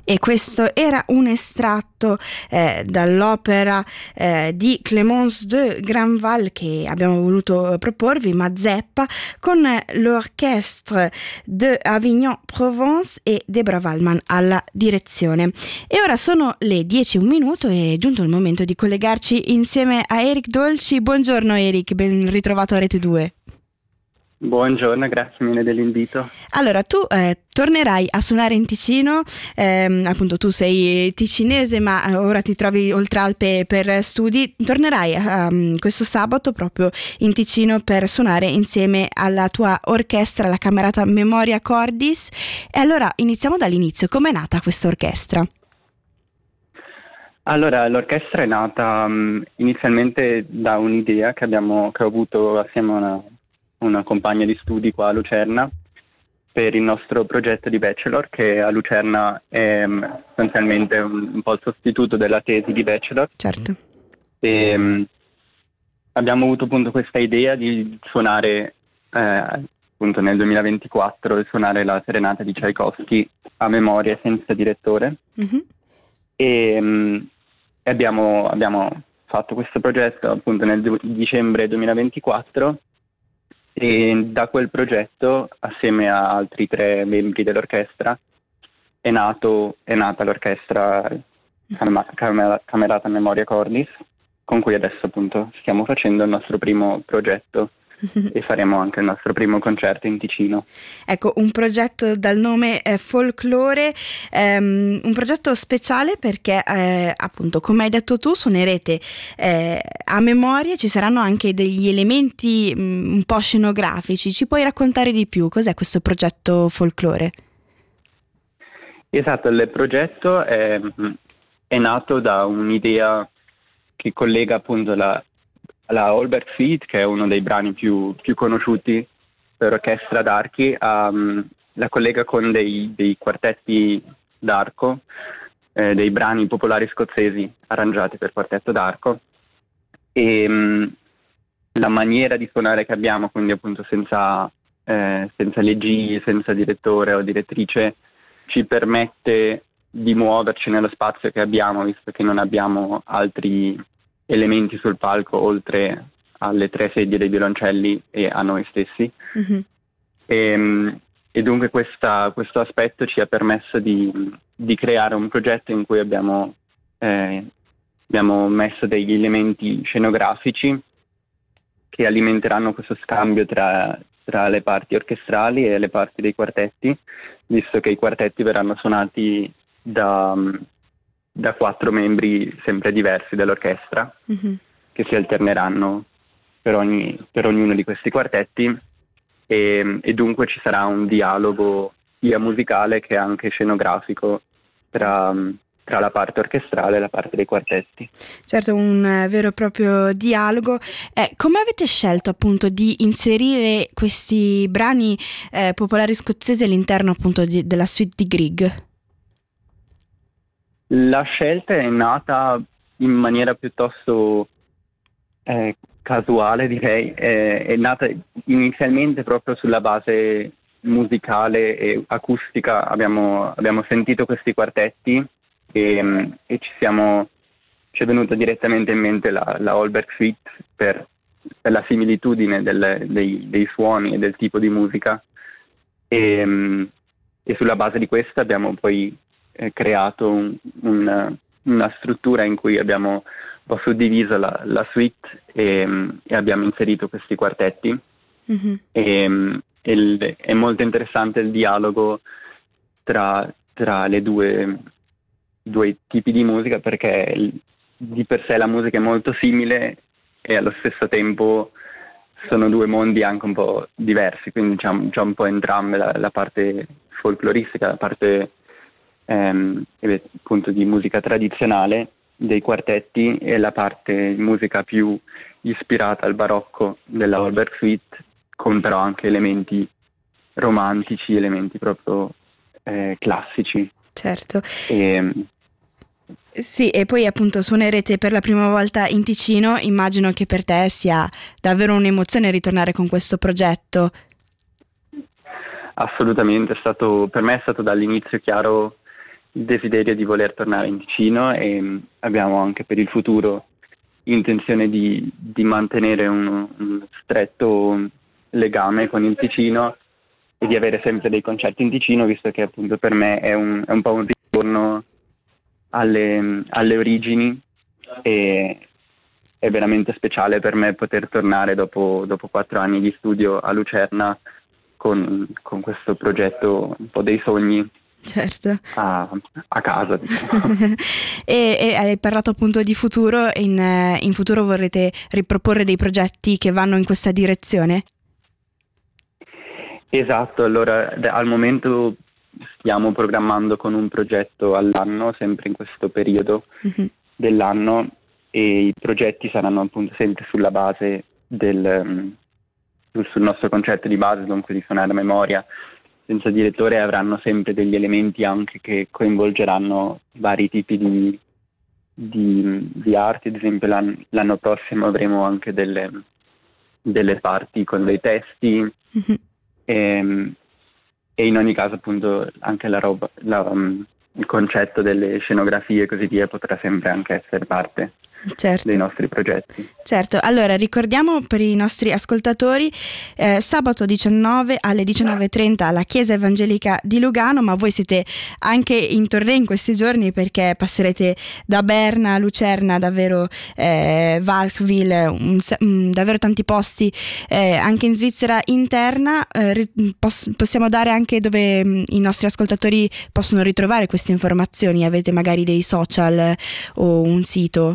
E questo era un estratto dall'opera di Clémence de Granval che abbiamo voluto proporvi, Mazeppa, con l'Orchestre de Avignon-Provence e Debra Wallman alla direzione. E ora sono le 10:01 e è giunto il momento di collegarci insieme a Eric Dolci. Buongiorno Eric, ben ritrovato a Rete 2. Buongiorno, grazie mille dell'invito. Allora, tu tornerai a suonare in Ticino, appunto tu sei ticinese ma ora ti trovi oltre Alpe per studi, tornerai questo sabato proprio in Ticino per suonare insieme alla tua orchestra, la Camerata Memoria Cordis. E allora iniziamo dall'inizio, com'è nata questa orchestra? Allora, l'orchestra è nata inizialmente da un'idea che ho avuto assieme a una compagna di studi qua a Lucerna per il nostro progetto di bachelor, che a Lucerna è sostanzialmente un po' il sostituto della tesi di bachelor. Certo. E abbiamo avuto appunto questa idea di suonare appunto nel 2024 di suonare la serenata di Tchaikovsky a memoria senza direttore. Mm-hmm. E abbiamo fatto questo progetto appunto nel dicembre 2024 e da quel progetto, assieme a altri 3 membri dell'orchestra, è nata l'orchestra Camerata Memoria Cordis, con cui adesso appunto stiamo facendo il nostro primo progetto e faremo anche il nostro primo concerto in Ticino. Ecco, un progetto dal nome Folklore, un progetto speciale perché appunto, come hai detto tu, suonerete a memoria, ci saranno anche degli elementi un po' scenografici. Ci puoi raccontare di più? Cos'è questo progetto Folklore? Esatto, il progetto è nato da un'idea che collega appunto la Holberg Suite, che è uno dei brani più conosciuti per orchestra d'archi, la collega con dei quartetti d'arco, dei brani popolari scozzesi arrangiati per quartetto d'arco, e la maniera di suonare che abbiamo, quindi appunto senza leggi, senza direttore o direttrice, ci permette di muoverci nello spazio che abbiamo, visto che non abbiamo altri elementi sul palco oltre alle 3 sedie dei violoncelli e a noi stessi. Mm-hmm. E dunque questo aspetto ci ha permesso di creare un progetto in cui abbiamo messo degli elementi scenografici che alimenteranno questo scambio tra le parti orchestrali e le parti dei quartetti, visto che i quartetti verranno suonati da 4 membri sempre diversi dell'orchestra, mm-hmm, che si alterneranno per ognuno di questi quartetti e dunque ci sarà un dialogo sia musicale che anche scenografico tra la parte orchestrale e la parte dei quartetti. Certo, un vero e proprio dialogo. Come avete scelto appunto di inserire questi brani popolari scozzesi all'interno appunto della suite di Grieg? La scelta è nata in maniera piuttosto casuale, direi. È nata inizialmente proprio sulla base musicale e acustica. Abbiamo sentito questi quartetti e ci è venuta direttamente in mente la Holberg Suite per la similitudine dei suoni e del tipo di musica. E sulla base di questa abbiamo poi creato una struttura in cui abbiamo un po' suddiviso la suite e abbiamo inserito questi quartetti. Mm-hmm. È molto interessante il dialogo tra le due tipi di musica, perché di per sé la musica è molto simile e allo stesso tempo sono 2 mondi anche un po' diversi, quindi c'è un po' entrambe, la parte folcloristica, la parte appunto di musica tradizionale dei quartetti e la parte musica più ispirata al barocco della Holberg Suite, con però anche elementi romantici, elementi proprio classici. Certo. Sì, e poi appunto suonerete per la prima volta in Ticino. Immagino che per te sia davvero un'emozione ritornare con questo progetto. Assolutamente, per me è stato dall'inizio chiaro desiderio di voler tornare in Ticino e abbiamo anche per il futuro intenzione di mantenere un stretto legame con il Ticino e di avere sempre dei concerti in Ticino, visto che appunto per me è un po' un ritorno alle origini e è veramente speciale per me poter tornare dopo 4 anni di studio a Lucerna con questo progetto un po' dei sogni. Certo. A casa, diciamo. E hai parlato appunto di futuro, in futuro vorrete riproporre dei progetti che vanno in questa direzione? Esatto, allora al momento stiamo programmando con un progetto all'anno, sempre in questo periodo dell'anno, e i progetti saranno appunto sempre sulla base sul nostro concetto di base, dunque di suonare a memoria senza direttore, avranno sempre degli elementi anche che coinvolgeranno vari tipi di arti. Ad esempio l'anno prossimo avremo anche delle parti con dei testi e in ogni caso appunto anche il concetto delle scenografie e così via potrà sempre anche essere parte dei nostri progetti. Certo, allora ricordiamo per i nostri ascoltatori sabato 19 alle 19:30 alla Chiesa Evangelica di Lugano, ma voi siete anche in tournée in questi giorni perché passerete da Berna a Lucerna, davvero Walchwil, davvero tanti posti anche in Svizzera interna. Possiamo dare anche dove i nostri ascoltatori possono ritrovare queste informazioni? Avete magari dei social o un sito?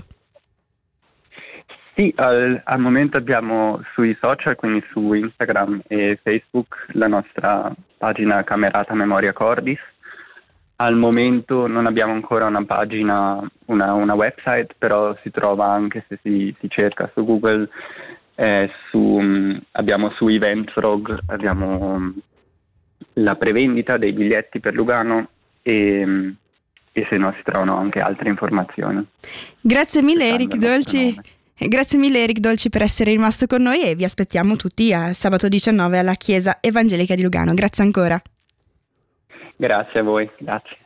Sì, al momento abbiamo sui social, quindi su Instagram e Facebook, la nostra pagina Camerata Memoria Cordis. Al momento non abbiamo ancora una pagina, una website, però si trova anche se si cerca su Google, abbiamo su Eventfrog, abbiamo la prevendita dei biglietti per Lugano e se no si trovano anche altre informazioni. Grazie mille Eric Dolci. Grazie mille Eric Dolci per essere rimasto con noi e vi aspettiamo tutti a sabato 19 alla Chiesa Evangelica di Lugano. Grazie ancora. Grazie a voi, grazie.